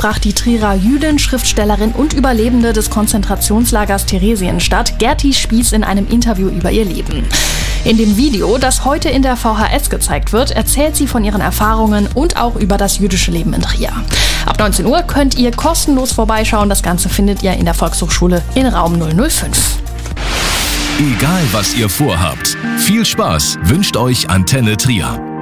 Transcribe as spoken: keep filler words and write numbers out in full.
sprach die Trierer Jüdin, Schriftstellerin und Überlebende des Konzentrationslagers Theresienstadt, Gerti Spieß, in einem Interview über ihr Leben. In dem Video, das heute in der V H S gezeigt wird, erzählt sie von ihren Erfahrungen und auch über das jüdische Leben in Trier. Ab neunzehn Uhr könnt ihr kostenlos vorbeischauen. Das Ganze findet ihr in der Volkshochschule in Raum null null fünf. Egal was ihr vorhabt, viel Spaß wünscht euch Antenne Trier.